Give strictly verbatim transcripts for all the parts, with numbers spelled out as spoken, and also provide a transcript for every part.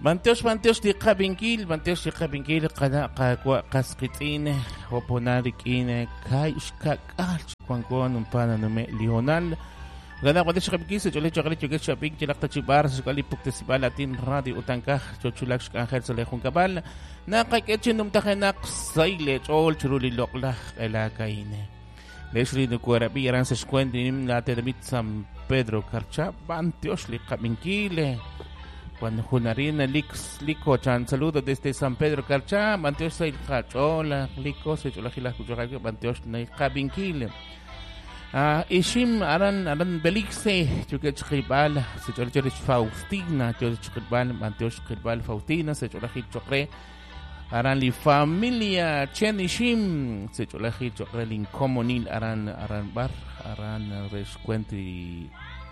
Manteos, manteos de Kabinkil, manteos de Kabinkil, cada casquitine, oponarikine, kaiskakal, cuancon, un pana no me lional. Gana guadesh Kabinkil, yo le echo galet, yo que shopping, yo la tachibar, su calipuk de Sibalatin Radio Utanka, yo chulax ángel se le juncabal, na kaiketchen um tajenak, saile, all churuli lokla, elakaine. Leslie de Cuerabi, eran se scuendim, la termit San Pedro Carcha, manteos de Kabinkil. Cuando Junarina Lix Lico Chan saludo desde San Pedro Carcha, Manteos el Hachola, Lico, se chola Gila Cuchoraque, Manteos Nay Kabinkil. Ah, Ishim Aran Aran Belixe, Chuket Chibal, se chola Cherish Faustina, Cherish Chibal, Manteos Chibal Faustina, se chola Gil Chocre, Aran li familia Chen Ishim, se chola Gil Chocre, Lincomonil, Aran Aran Bar, Aran Rescuentri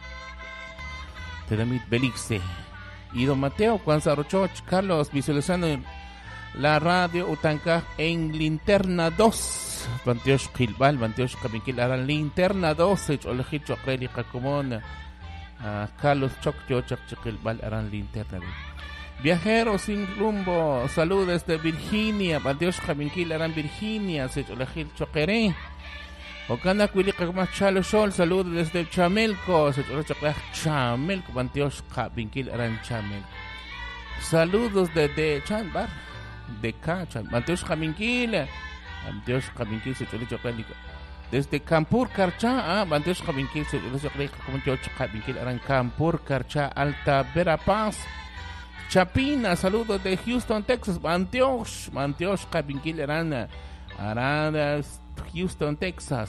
Teramit Belixe. Y don Mateo, Juan Sarrochoch, Carlos, visualizando la radio Utanca en Linterna dos. Banteos Gilbal, Banteos Kabinkil, Aran Linterna dos, Olejit Chocreli Jacomón, Carlos Choccho, Chocchilbal, Aran Linterna dos. Viajeros sin rumbo, saludos desde Virginia, Banteos Kabinkil, Aran Virginia, Olejit Choqueré. Ocana Cuilica Chalo Sol, saludos desde Chamelco, se choca Chamelco, Banteos Kabinkil, Aran Chamelco. Saludos desde Chambar, de Cachan, Banteos Kabinkil, Banteos Kabinkil, se choca desde Campur Carcha, ah, Banteos Kabinkil, se choca como Kabinkil, Aran Campur Carcha, Alta Verapaz. Chapina, saludos de Houston, Texas, Banteos, Banteos Kabinkil, Aran, Aran. Houston, Texas.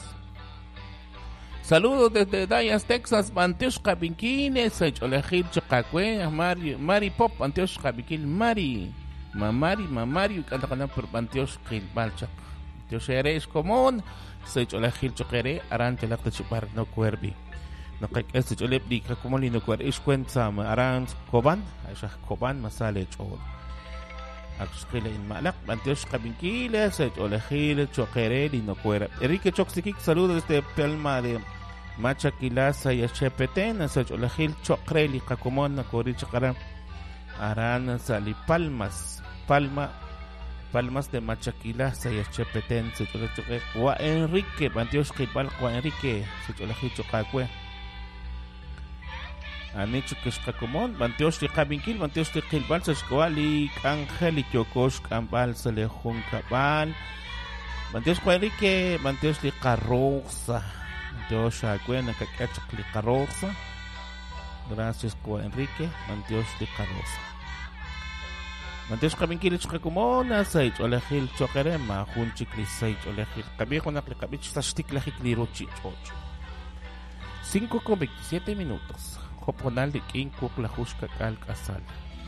Saludos desde Dallas, Texas. Banteos Kabinkil, Olejil Chocacue, Mari, Mari Pop, Banteos Kabinkil, Mari, Mamari, Mamari, canta canal por Banteos Gilbalchak. Banteos Eres común, Sech Olejil Chocere, Arante la Tachipar, no cuervi. No que este Olepdi, como lindo cuer, es cuenta Aran Coban, Aisha Coban, Masale Chol. Axquila in Malak, Banteos Kabinkil, Sech Olejil, Choquerel y no cuera. Enrique Choxikik, saludos desde Pelma de Machaquilasa y Chepeten, Sech Olejil, Choquerel y Jacomón, Cori Chacara, Aran, Sali Palmas, Palma, Palmas de Machaquilasa y Chepeten, Sech Olejil, Gua Enrique, Banteos Gilbal, Gua Enrique, Sech Olejil, Chocacue. Han hecho que es común, Banteos de Kabinkil, Banteos de Gilbal, Sescoali, Ángel, Yokosh, Cambal, Selejón, Cabal, Banteos de Enrique, Banteos de Carroza, Banteos Agüena, Cacachak de Carroza, gracias, Coa Enrique, Banteos de Carroza. Banteos Kabinkil, es común, Seich, Olejil, Chokerema, Junchikli, Seich, Olejil, Kabijona, Kabich, Sastik, Lejikli, Rochich, ocho. cinco con veintisiete minutos. Joponal de King Cook la Jushka Cal Casal.